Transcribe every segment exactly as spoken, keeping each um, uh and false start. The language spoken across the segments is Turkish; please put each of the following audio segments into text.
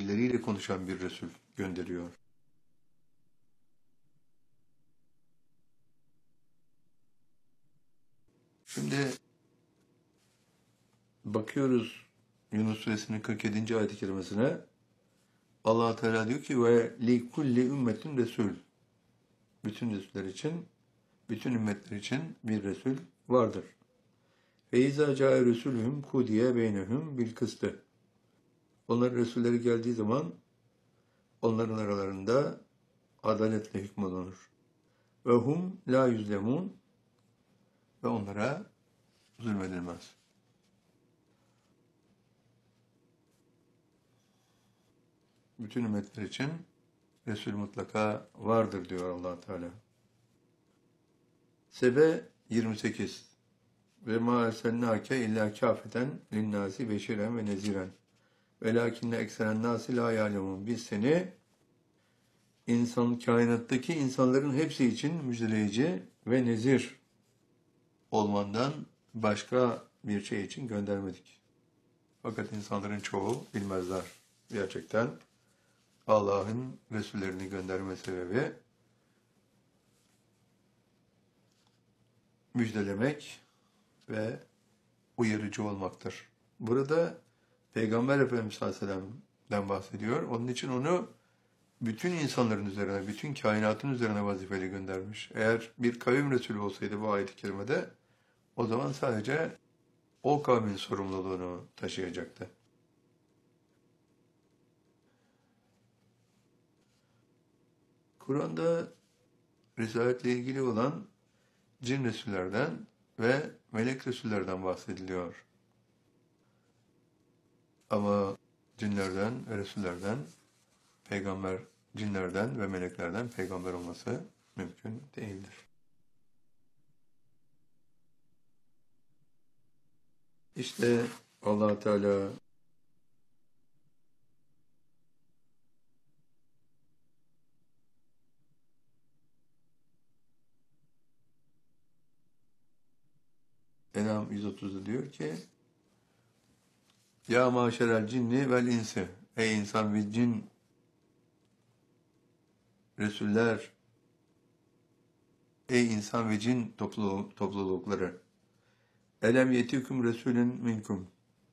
kendileriyle konuşan bir Resul gönderiyor. Şimdi bakıyoruz Yunus Suresinin kırk yedinci ayet-i kerimesine. Allah Teala diyor ki ve li kulli ümmetin resul. Bütün resuller için, bütün ümmetler için bir resul vardır. Ve izâ câe resulühüm kudiye beynehum bil kıstı. Onların resulleri geldiği zaman onların aralarında adaletle hükmolunur. Ve hum la yüzlemun ve onlara zulmedilmez. Bütün ümmetler için Resul mutlaka vardır diyor Allah Teala. Sebe yirmi sekiz. Ve ma ersennâke illâ kâfeten linnâsi beşiren ve neziren. Velâkinne ekseren nâsi lâ yâlemun. Biz seni insan kainattaki insanların hepsi için müjdeleyici ve nezir olmandan başka bir şey için göndermedik. Fakat insanların çoğu bilmezler. Gerçekten Allah'ın Resullerini gönderme sebebi müjdelemek ve uyarıcı olmaktır. Burada Peygamber Efendimiz sallallahu aleyhi ve sellem'den bahsediyor. Onun için onu bütün insanların üzerine, bütün kainatın üzerine vazifeli göndermiş. Eğer bir kavim Resulü olsaydı bu ayet-i kerimede, o zaman sadece o kavmin sorumluluğunu taşıyacaktı. Kur'an'da Risaletle ilgili olan cin Resullerden ve melek Resullerden bahsediliyor. Ama cinlerden ve Resullerden, peygamber, cinlerden ve meleklerden peygamber olması mümkün değildir. İşte Allah Teala En'am yüz otuzda diyor ki Ya maşerel cinni vel insi. Ey insan ve cin Resuller, ey insan ve cin topluluk, toplulukları. Elem yetikum resulün minkum.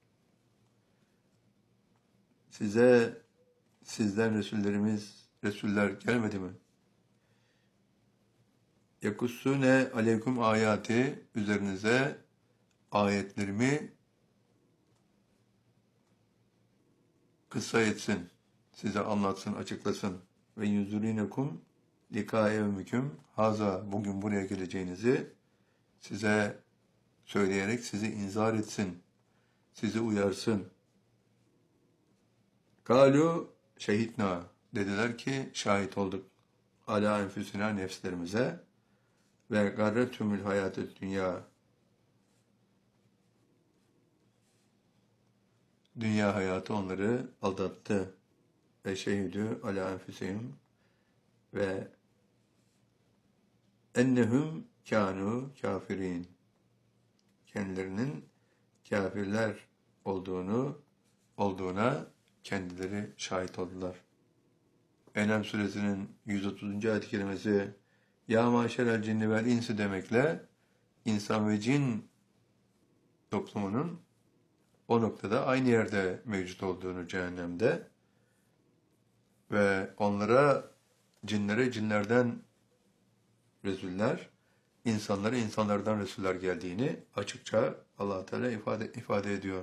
Size sizden Resullerimiz, Resuller gelmedi mi? Yakussune aleykum ayati, üzerinize ayetlerimi kıssa etsin, size anlatsın, açıklasın. Ve yuzurinekum lika evmüküm haza, bugün buraya geleceğinizi size söyleyerek sizi inzar etsin, sizi uyarsın. Galu şehitna, dediler ki şahit olduk. Ala enfüsina, nefslerimize ve garretümül hayatı dünya, dünya hayatı onları aldattı. Ve şehidü ala enfüsihim ve ennehum kânû kafirin, kendilerinin kafirler olduğunu olduğuna kendileri şahit oldular. En'am suresinin yüz otuzuncu ayet-i kerimesi Ya maşerel cinni vel insi demekle insan ve cin toplumunun o noktada aynı yerde mevcut olduğunu cehennemde ve onlara, cinlere cinlerden Resuller, insanlara insanlardan Resuller geldiğini açıkça Allah Teala ifade, ifade ediyor.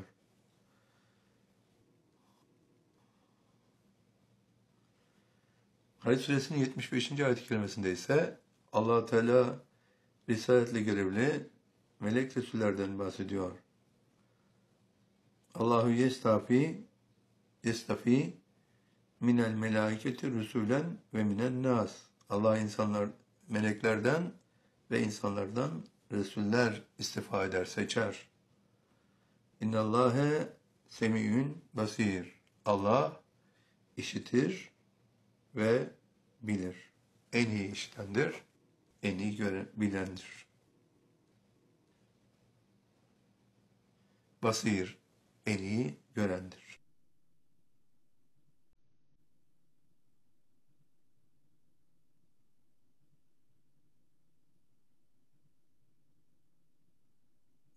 Hadid suresinin yetmiş beşinci ayet-i kerimesinde ise Allah Teala risaletle görevli melek Resullerden bahsediyor. Allahu yestafi yestafi minel melaiketi rüsûlen ve minen nas. Allah insanlar, meleklerden ve insanlardan Resuller istifa eder, seçer. İnnallâhe semî'ün basîr. Allah işitir ve bilir. En iyi işitendir, en iyi gören, bilendir. Basîr, en iyi görendir.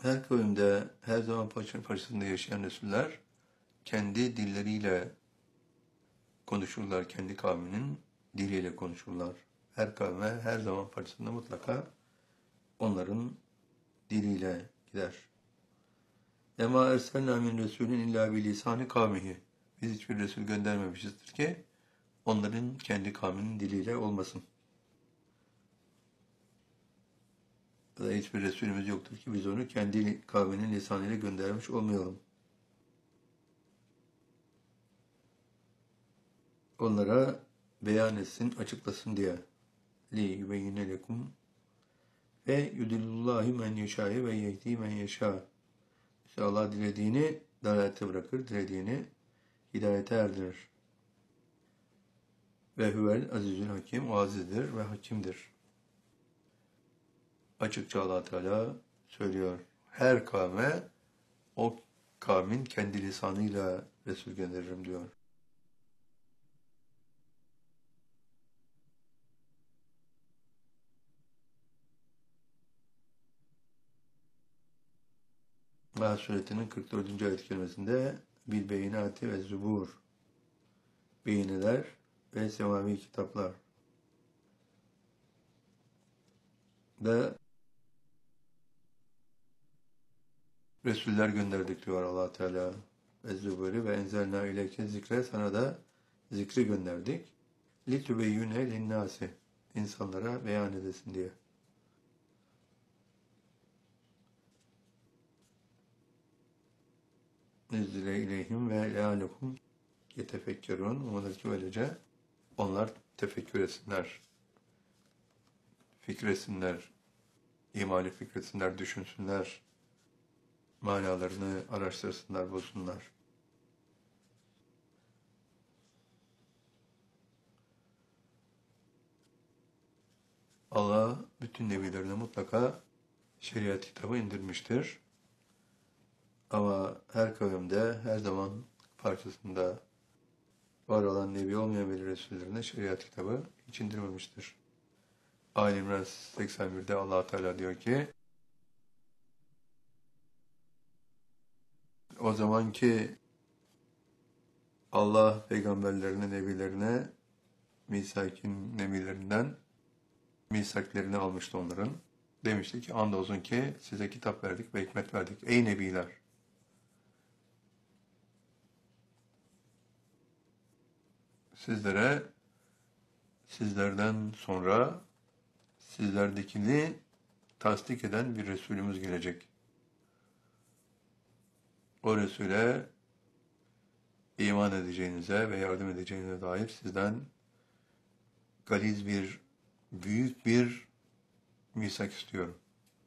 Her kavimde, her zaman parça parçasında yaşayan Resuller kendi dilleriyle konuşurlar, kendi kavminin diliyle konuşurlar. Her kavme, her zaman parçasında mutlaka onların diliyle gider. Ema erselna min resulün illa bi lisani kavmihi. Biz hiçbir Resul göndermemişizdir ki onların kendi kavminin diliyle olmasın. Ya da hiçbir Resulümüz yoktur ki biz onu kendi kavminin lisanıyla göndermiş olmayalım. Onlara beyan etsin, açıklasın diye. Li yubeyyine lekum ve yudillullahi men yeşâ'ye ve yehdi men yeşâ. İşte Allah dilediğini dalalete bırakır, dilediğini hidayete erdirir. Ve huvel azizül hakim, o azizdir ve hakimdir. Açıkça Allah Teala söylüyor. Her kavme o kavmin kendi lisanıyla Resul gönderirim diyor. Nahl suresinin kırk dördüncü ayet-i kerimesinde bil beyinati ve zubur, beyineler ve semavi kitaplar da Resuller gönderdik diyor Allah Teala. Ve zuburi ve enzelna ileyke zikre, sana da zikri gönderdik. Li tübeyyüne linnâsi, insanlara beyan edesin diye. Nezzile ileyhim ve leâlekum yetefekkerun. Umadır ki böylece onlar tefekkür etsinler, fikretsinler, imali fikretsinler, düşünsünler, manalarını araştırsınlar, bulsunlar. Allah bütün nebilerine mutlaka şeriat kitabı indirmiştir. Ama her kavimde, her zaman parçasında var olan nebi olmayan veli resullerine şeriat kitabı hiç indirmemiştir. Ali İmran seksen birde Allah Teala diyor ki, o zamanki Allah peygamberlerine, nebilerine misak-ın nebilerinden misaklerini almıştı onların. Demişti ki, andolsun ki size kitap verdik ve hikmet verdik. Ey nebiler! Sizlere, sizlerden sonra sizlerdekini tasdik eden bir Resulümüz gelecek. O Resul'e iman edeceğinize ve yardım edeceğinize dair sizden galiz bir, büyük bir misak istiyorum.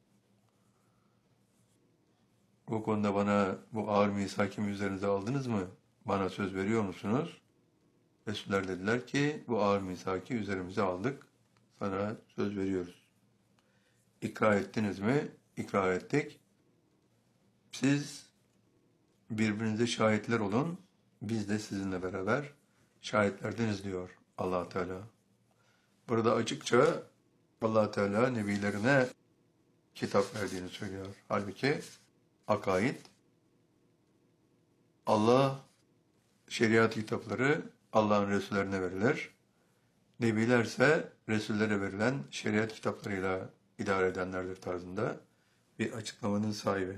Bu konuda bana bu ağır misakimi üzerinize aldınız mı? Bana söz veriyor musunuz? Resuller dediler ki bu ağır misaki üzerimize aldık. Sana söz veriyoruz. İkrar ettiniz mi? İkrar ettik. Siz birbirinize şahitler olun. Biz de sizinle beraber şahitlerdeniz diyor Allah Teala. Burada açıkça Allah Teala nebilerine kitap verdiğini söylüyor. Halbuki akaid, Allah şeriat kitapları Allah'ın Resullerine verilir. Nebiler ise Resullere verilen şeriat kitaplarıyla idare edenlerdir tarzında bir açıklamanın sahibi.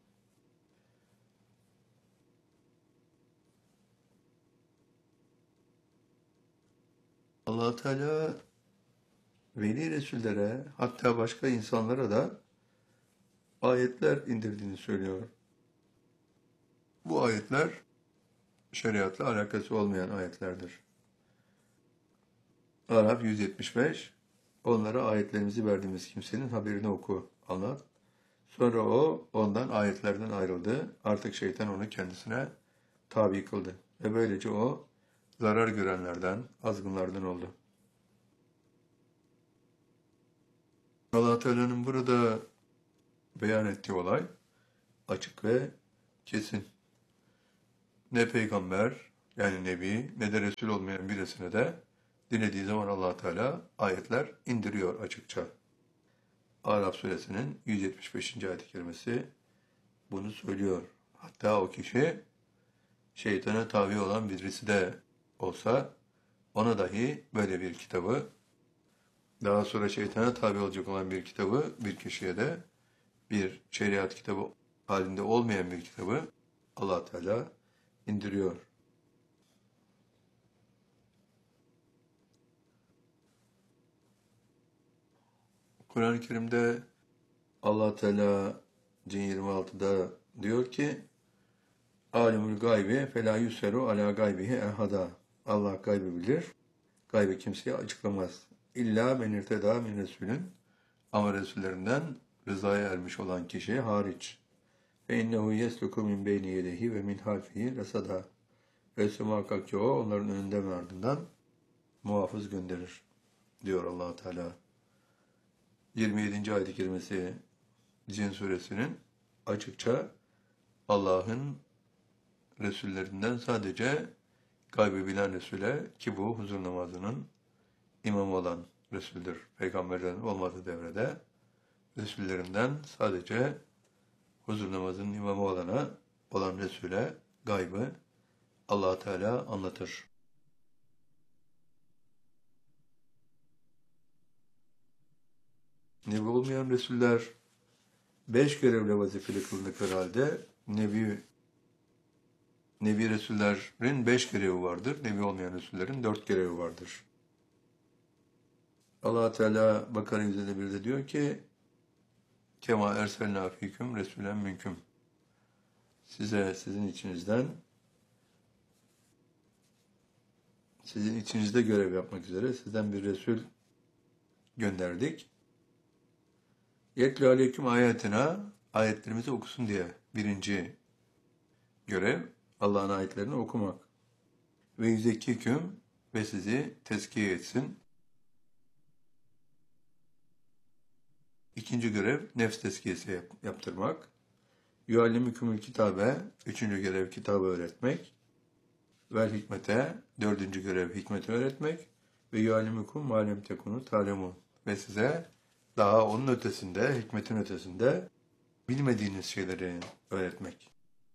Allah Teala veli Resullere, hatta başka insanlara da ayetler indirdiğini söylüyor. Bu ayetler şeriatla alakası olmayan ayetlerdir. Araf yüz yetmiş beş, onlara ayetlerimizi verdiğimiz kimsenin haberini oku, anlat. Sonra o ondan ayetlerden ayrıldı. Artık şeytan onu kendisine tabi kıldı. Ve böylece o zarar görenlerden, azgınlardan oldu. Allah Teala'nın burada beyan ettiği olay açık ve kesin. Ne peygamber, yani nebi, ne de resul olmayan birisine de dilediği zaman Allah Teala ayetler indiriyor açıkça. Araf suresinin yüz yetmiş beşinci ayet-i kerimesi bunu söylüyor. Hatta o kişi şeytana tabi olan birisi de olsa ona dahi böyle bir kitabı, daha sonra şeytana tabi olacak olan bir kitabı bir kişiye de bir şeriat kitabı halinde olmayan bir kitabı Allah Teala indiriyor. Kur'an-ı Kerim'de Allah Teala Cin yirmi altıda diyor ki Alimul gaybi felâ yusseru alâ gaybihi ehada. Allah gaybı bilir. Gaybı kimseye açıklamaz. İlla men irtedâ min resulün. Ama Resullerinden rızaya ermiş olan kişi hariç. Fe innehu yesluku min beyni yedehi ve min halfihi resada. Resul muhakkak ki o onların önünden ve ardından muhafız gönderir. Diyor Allah Teala. yirmi yedinci ayet-i kerimesi Cin suresinin açıkça Allah'ın Resullerinden sadece gaybı bilen Resul'e, ki bu huzur namazının imamı olan Resul'dür. Peygamberlerin olmadığı devrede Resullerinden sadece huzur namazının imamı olana, olan Resul'e gaybı Allah Teala anlatır. Nebi olmayan Resuller beş görevle vazifeli kılındıkları halde Nebi Nebi Resullerin beş görevi vardır. Nebi olmayan Resullerin dört görevi vardır. Allah Teala Bakara yüz elli birde diyor ki Kema erselnâ fîküm resûlen minküm. Size sizin içinizden sizin içinizde görev yapmak üzere sizden bir Resul gönderdik. Yetlû aleyküm ayetine, ayetlerimizi okusun diye birinci görev Allah'ın ayetlerini okumak. Ve yüzekkiküm ve sizi tezkiye etsin. İkinci görev nefs tezkiyesi yap, yaptırmak. Yuallimükümül kitabe, üçüncü görev kitabı öğretmek. Vel hikmete, dördüncü görev hikmeti öğretmek. Ve yuallimüküm malem tekunu talemun. Ve size daha onun ötesinde, hikmetin ötesinde bilmediğiniz şeyleri öğretmek.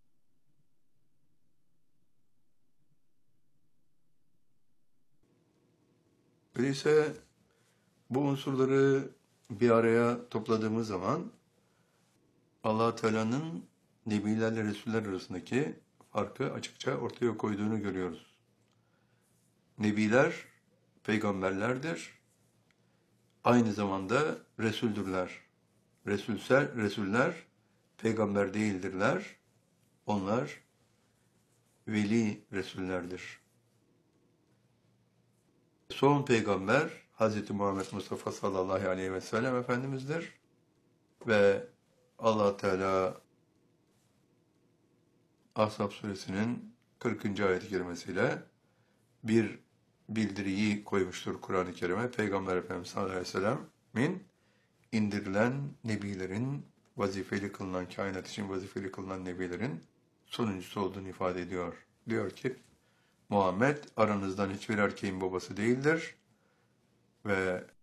Öyleyse bu unsurları bir araya topladığımız zaman Allah Teala'nın Nebilerle Resuller arasındaki farkı açıkça ortaya koyduğunu görüyoruz. Nebiler peygamberlerdir. Aynı zamanda Resuldürler. Resulser, Resuller peygamber değildirler. Onlar veli Resullerdir. Son peygamber Hz. Muhammed Mustafa sallallahu aleyhi ve sellem Efendimiz'dir. Ve Allah Teala Ahzab suresinin kırkıncı ayet-i kerimesiyle bir bildiriyi koymuştur Kur'an-ı Kerim'e. Peygamber Efendimiz sallallahu aleyhi ve sellem'in indirilen nebilerin, vazifeli kılınan, kainat için vazifeli kılınan nebilerin sonuncusu olduğunu ifade ediyor. Diyor ki, Muhammed aranızdan hiçbir erkeğin babası değildir ve